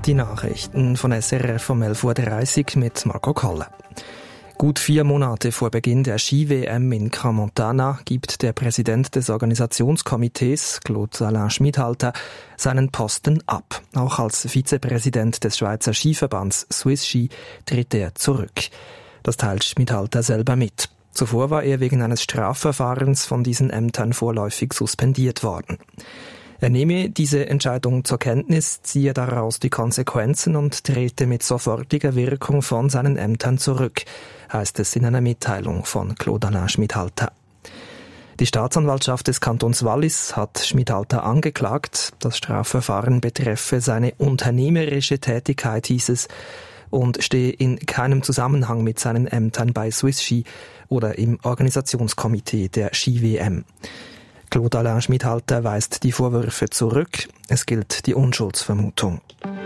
Die Nachrichten von SRF um 11.30 Uhr mit Marco Kolle. Gut 4 Monate vor Beginn der Ski-WM in Crans-Montana gibt der Präsident des Organisationskomitees, Claude Alain Schmidhalter, seinen Posten ab. Auch als Vizepräsident des Schweizer Skiverbands Swiss Ski tritt er zurück. Das teilt Schmidhalter selber mit. Zuvor war er wegen eines Strafverfahrens von diesen Ämtern vorläufig suspendiert worden. Er nehme diese Entscheidung zur Kenntnis, ziehe daraus die Konsequenzen und trete mit sofortiger Wirkung von seinen Ämtern zurück, heißt es in einer Mitteilung von Claude Alain Schmidhalter. Die Staatsanwaltschaft des Kantons Wallis hat Schmidhalter angeklagt. Das Strafverfahren betreffe seine unternehmerische Tätigkeit, hieß es, und stehe in keinem Zusammenhang mit seinen Ämtern bei Swiss Ski oder im Organisationskomitee der Ski-WM. Claude Alain Schmidhalter weist die Vorwürfe zurück. Es gilt die Unschuldsvermutung.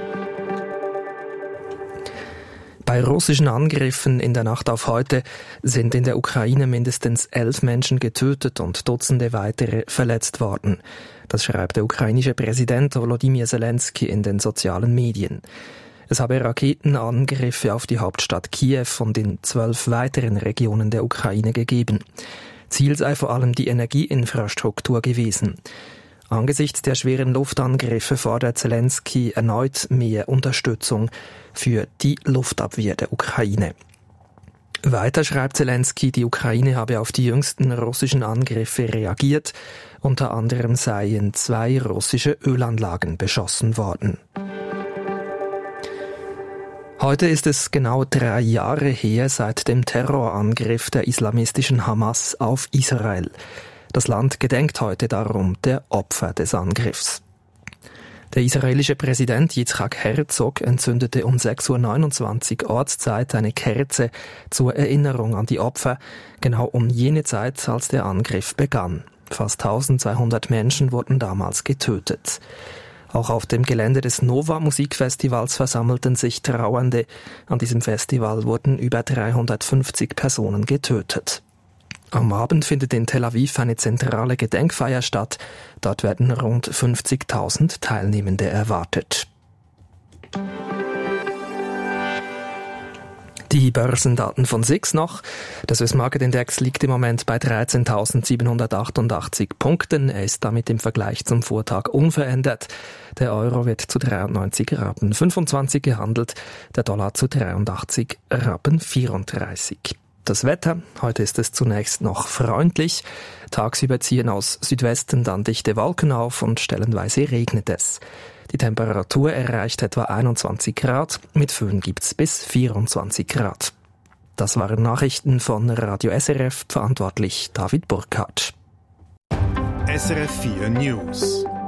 Bei russischen Angriffen in der Nacht auf heute sind in der Ukraine mindestens 11 Menschen getötet und Dutzende weitere verletzt worden. Das schreibt der ukrainische Präsident Volodymyr Zelensky in den sozialen Medien. Es habe Raketenangriffe auf die Hauptstadt Kiew und in 12 weiteren Regionen der Ukraine gegeben. Ziel sei vor allem die Energieinfrastruktur gewesen. Angesichts der schweren Luftangriffe fordert Zelensky erneut mehr Unterstützung für die Luftabwehr der Ukraine. Weiter schreibt Zelensky, die Ukraine habe auf die jüngsten russischen Angriffe reagiert. Unter anderem seien 2 russische Ölanlagen beschossen worden. Heute ist es genau 3 Jahre her seit dem Terrorangriff der islamistischen Hamas auf Israel. Das Land gedenkt heute darum der Opfer des Angriffs. Der israelische Präsident Yitzhak Herzog entzündete um 6.29 Uhr Ortszeit eine Kerze zur Erinnerung an die Opfer, genau um jene Zeit, als der Angriff begann. Fast 1200 Menschen wurden damals getötet. Auch auf dem Gelände des Nova-Musikfestivals versammelten sich Trauernde. An diesem Festival wurden über 350 Personen getötet. Am Abend findet in Tel Aviv eine zentrale Gedenkfeier statt. Dort werden rund 50.000 Teilnehmende erwartet. Die Börsendaten von SIX noch. Der Swiss Market Index liegt im Moment bei 13.788 Punkten. Er ist damit im Vergleich zum Vortag unverändert. Der Euro wird zu 93,25 Rappen gehandelt, der Dollar zu 83,34 Rappen. Das Wetter, heute ist es zunächst noch freundlich. Tagsüber ziehen aus Südwesten dann dichte Wolken auf und stellenweise regnet es. Die Temperatur erreicht etwa 21 Grad, mit Föhn gibt's bis 24 Grad. Das waren Nachrichten von Radio SRF, verantwortlich David Burkhardt. SRF 4 News.